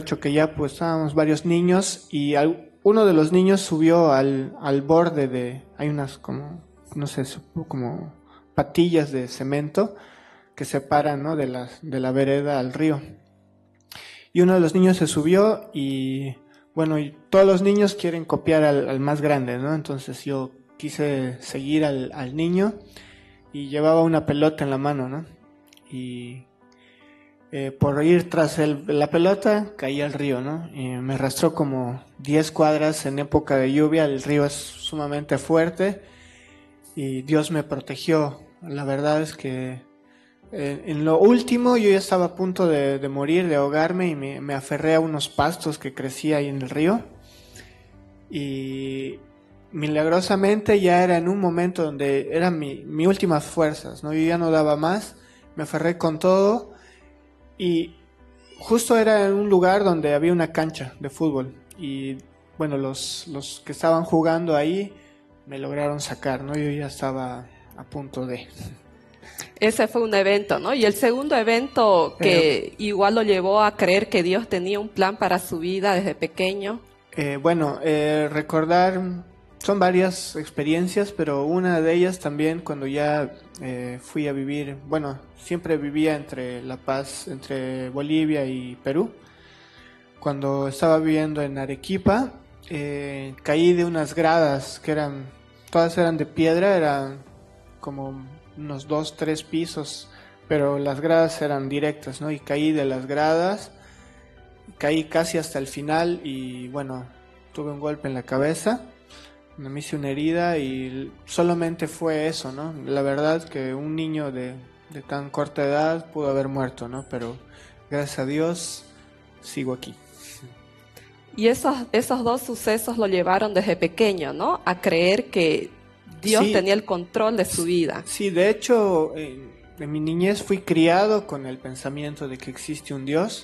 mucho que ya pues estábamos varios niños y uno de los niños subió al borde hay unas como, no sé, como patillas de cemento que separan, ¿no?, de la vereda al río. Y uno de los niños se subió y bueno, y todos los niños quieren copiar al más grande, ¿no? Entonces yo quise seguir al niño y llevaba una pelota en la mano, ¿no? Y por ir tras la pelota caí al río, ¿no? Y me arrastró como 10 cuadras en época de lluvia, el río es sumamente fuerte y Dios me protegió. La verdad es que en lo último yo ya estaba a punto de morir, de ahogarme y me aferré a unos pastos que crecía ahí en el río y milagrosamente ya era en un momento donde eran mi últimas fuerzas, ¿no? Yo ya no daba más, me aferré con todo y justo era en un lugar donde había una cancha de fútbol y bueno, los que estaban jugando ahí me lograron sacar, ¿no? Yo ya estaba a punto de... Ese fue un evento, ¿no? Y el segundo evento que igual lo llevó a creer que Dios tenía un plan para su vida desde pequeño. Recordar, son varias experiencias, pero una de ellas también cuando ya fui a vivir, bueno, siempre vivía entre La Paz, entre Bolivia y Perú. Cuando estaba viviendo en Arequipa, caí de unas gradas que todas eran de piedra, eran como unos 2, 3 pisos, pero las gradas eran directas, ¿no? Y caí de las gradas, caí casi hasta el final y bueno, tuve un golpe en la cabeza, me hice una herida y solamente fue eso, ¿no? La verdad que un niño de tan corta edad pudo haber muerto, ¿no? Pero gracias a Dios sigo aquí. Y esos dos sucesos lo llevaron desde pequeño, ¿no? A creer que Dios tenía el control de su vida. Sí, de hecho, en mi niñez fui criado con el pensamiento de que existe un Dios,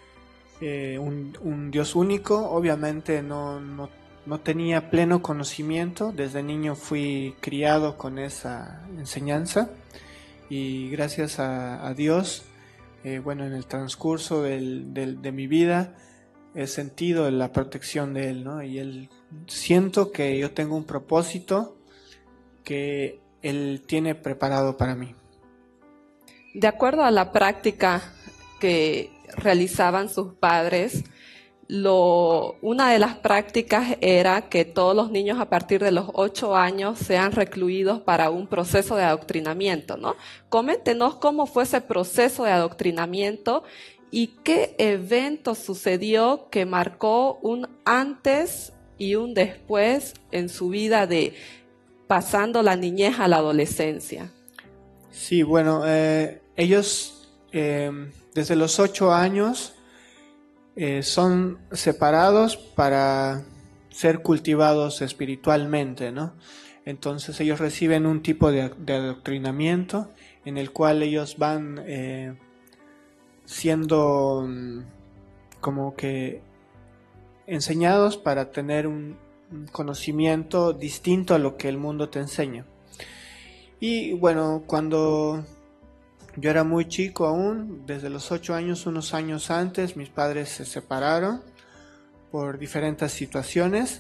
un Dios único. Obviamente no tenía pleno conocimiento. Desde niño fui criado con esa enseñanza y gracias a Dios, en el transcurso de mi vida he sentido la protección de Él, ¿no? Y siento que yo tengo un propósito que Él tiene preparado para mí. De acuerdo a la práctica que realizaban sus padres, una de las prácticas era que todos los niños a partir de los 8 años sean recluidos para un proceso de adoctrinamiento, ¿no? Coméntenos cómo fue ese proceso de adoctrinamiento y qué evento sucedió que marcó un antes y un después en su vida de pasando la niñez a la adolescencia. Sí, bueno, ellos desde los 8 años son separados para ser cultivados espiritualmente, ¿no? Entonces ellos reciben un tipo de adoctrinamiento en el cual ellos van siendo como que enseñados para tener un conocimiento distinto a lo que el mundo te enseña. Y bueno, cuando yo era muy chico aún, desde los 8 años, unos años antes, mis padres se separaron por diferentes situaciones.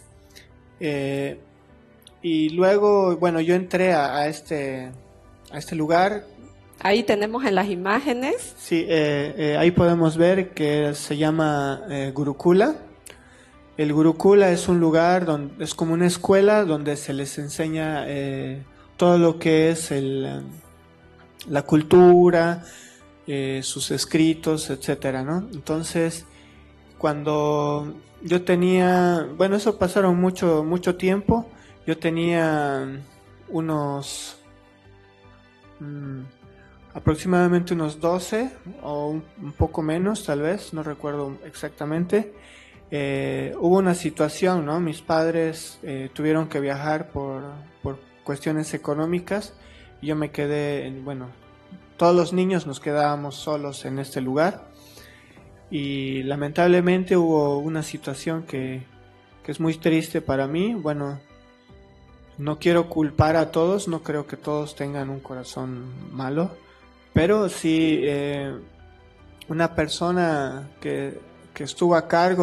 Y luego, bueno, yo entré a este lugar. Ahí tenemos en las imágenes. Sí, ahí podemos ver que se llama Gurukula. El Gurukula es un lugar donde es como una escuela donde se les enseña todo lo que es la cultura, sus escritos, etcétera, ¿no? Entonces, cuando yo tenía, bueno, eso pasaron mucho tiempo. Yo tenía unos aproximadamente unos 12 o un poco menos, tal vez, no recuerdo exactamente. Hubo una situación, ¿no? Mis padres tuvieron que viajar por cuestiones económicas y yo me quedé, todos los niños nos quedábamos solos en este lugar y lamentablemente hubo una situación que es muy triste para mí. Bueno, no quiero culpar a todos, no creo que todos tengan un corazón malo, pero sí una persona que estuvo a cargo